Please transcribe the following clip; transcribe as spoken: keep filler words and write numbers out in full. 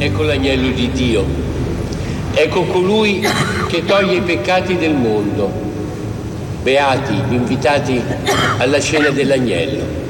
Ecco l'agnello di Dio. Ecco colui che toglie i peccati del mondo. Beati gli invitati alla cena dell'agnello.